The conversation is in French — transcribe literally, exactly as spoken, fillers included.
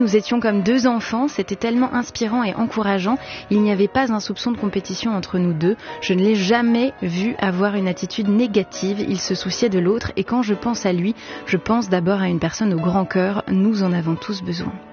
Nous étions comme deux enfants, c'était tellement inspirant et encourageant. Il n'y avait pas un soupçon de compétition entre nous deux. Je ne l'ai jamais vu avoir une attitude négative. Il se souciait de l'autre et quand je pense à lui, je pense d'abord à une personne au grand cœur. Nous en avons tous besoin.